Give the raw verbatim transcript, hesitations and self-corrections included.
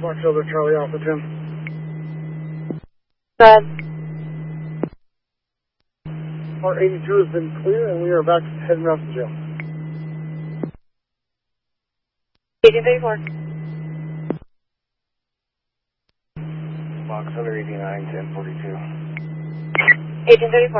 Mark Silver, Charlie Alpha, Tim. Bad. Our eighty-two has been clear, and we are back heading out to jail. eighteen thirty-four. Box under eighty-nine, ten forty-two. eighteen thirty-four.